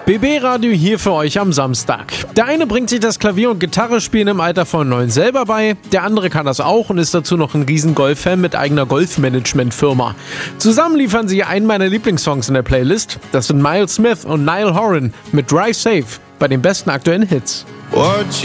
BB Radio hier für euch am Samstag. Der eine bringt sich das Klavier- und Gitarrespielen im Alter von 9 selber bei, der andere kann das auch und ist dazu noch ein riesen Golf-Fan mit eigener Golfmanagement-Firma. Zusammen liefern sie einen meiner Lieblingssongs in der Playlist. Das sind Miles Smith und Niall Horan mit Drive Safe bei den besten aktuellen Hits. What